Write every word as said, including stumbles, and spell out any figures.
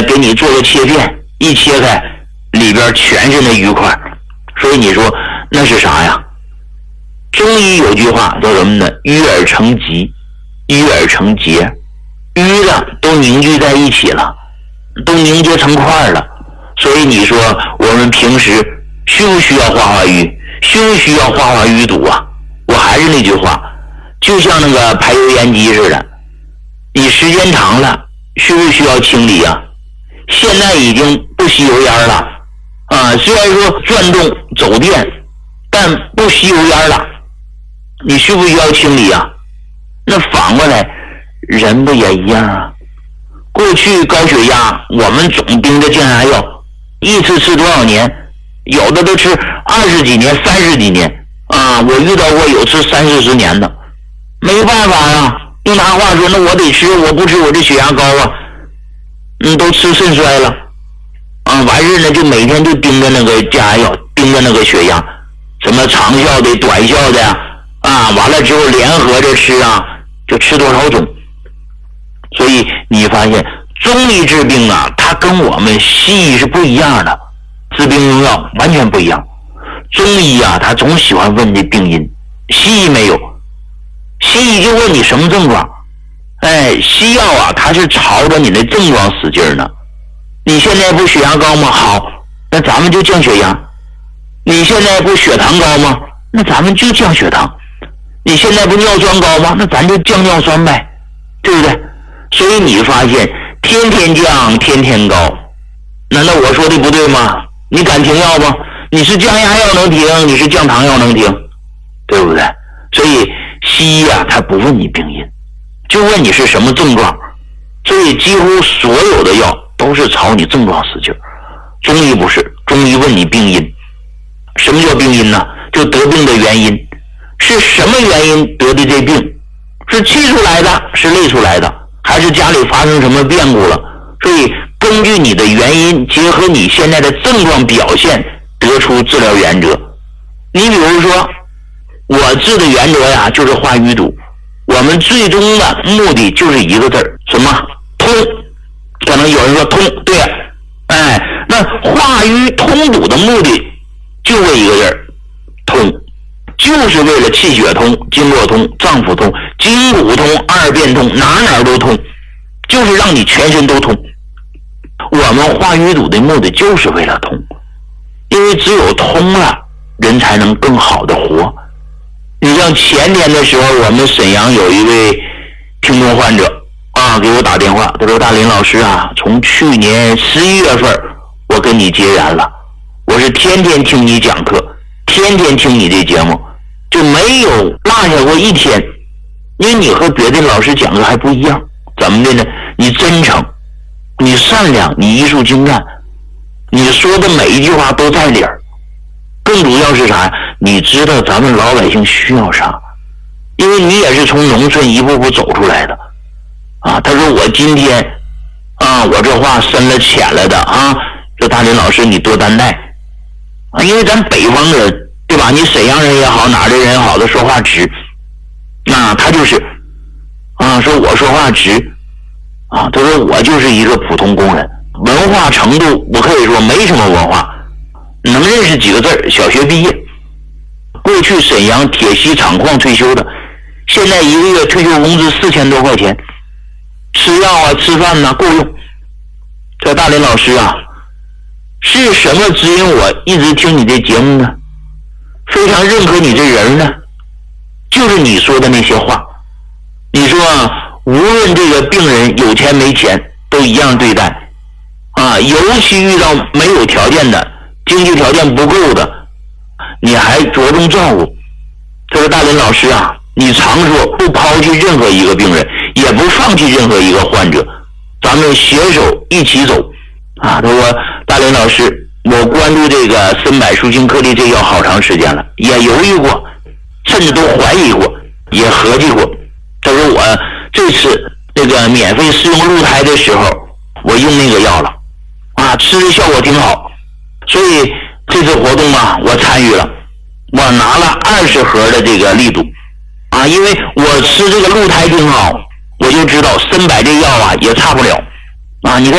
给你做个切片，一切开里边全是那鱼块，所以你说那是啥呀？中医有句话叫什么呢？鱼饵成集，鱼饵成结，鱼的都凝聚在一起了，都凝结成块了。所以你说我们平时需不需要画画鱼？需不需要画画鱼肚啊？我还是那句话，就像那个排油烟机似的，你时间长了需不需要清理啊？现在已经不吸油烟了啊，虽然说转动走电，但不吸油烟了，你需不需要清理啊？那反过来人不也一样啊？过去高血压我们总盯着降压药，一次吃多少年，有的都吃二十几年三十几年啊，我遇到过有吃三四十年的，没办法啊，用他话说，那我得吃，我不吃我这血压高啊，嗯，都吃肾衰了啊，完事呢就每天就盯着那个降压药，盯着那个血压，什么长效的短效的呀啊，完了之后联合着吃啊，就吃多少种。所以你发现中医治病啊，它跟我们西医是不一样的，治病用药完全不一样。中医啊，他总喜欢问这病因，西医没有，西医就问你什么症状。哎，西药啊，它是朝着你的症状使劲呢。你现在不血压高吗？好，那咱们就降血压。你现在不血糖高吗？那咱们就降血糖。你现在不尿酸高吗？那咱就降尿酸呗，对不对？所以你发现天天降天天高，难道我说的不对吗？你敢停药吗？你是降压药能停，你是降糖药能停，对不对？所以西医啊，他不问你病因，就问你是什么症状。所以几乎所有的药都是朝你症状使劲。中医不是，中医问你病因。什么叫病因呢？就得病的原因，是什么原因得的这病？是气出来的，是累出来的，还是家里发生什么变故了？所以根据你的原因，结合你现在的症状表现，得出治疗原则。你比如说我治的原则呀，就是化淤堵，我们最终的目的就是一个字儿，什么？通。可能有人说通，对，哎，那化瘀通堵的目的就为一个字儿，通，就是为了气血通、经络通、脏腑通、筋骨通、二便通，哪哪都通，就是让你全身都通。我们化淤堵的目的就是为了通，因为只有通了，人才能更好的活。你像前天的时候，我们沈阳有一位听众患者啊，给我打电话，他说大林老师啊，从去年十一月份我跟你结缘了，我是天天听你讲课，天天听你这节目，就没有落下过一天。因为你和别的老师讲课还不一样，怎么的呢？你真诚，你善良，你艺术精干，你说的每一句话都在理儿。更主要是啥？你知道咱们老百姓需要啥，因为你也是从农村一步步走出来的啊。他说我今天啊，我这话深了浅了的啊，说大林老师你多担待啊，因为咱北方人对吧？你沈阳人也好，哪儿的人也好，他说话直，那他就是啊，说我说话直啊，他说我就是一个普通工人，文化程度我可以说没什么文化，能认识几个字，小学毕业。过去沈阳铁西厂矿退休的，现在一个月退休工资四千多块钱，吃药啊吃饭啊够用。这大林老师啊，是什么指引我一直听你这节目呢？非常认可你这人呢，就是你说的那些话。你说啊，无论这个病人有钱没钱都一样对待啊，尤其遇到没有条件的，经济条件不够的，你还着重照顾。这个大林老师啊，你常说不抛弃任何一个病人，也不放弃任何一个患者，咱们携手一起走啊。他说大林老师，我关注这个参柏舒筋颗粒这药好长时间了，也犹豫过，甚至都怀疑过，也合计过。他说我这次这个免费试用鹿胎的时候，我用那个药了啊，吃的效果挺好，所以这次活动啊，我参与了，我拿了二十盒的这个力度啊，因为我吃这个鹿胎挺好，我就知道参柏这药啊也差不了啊。你看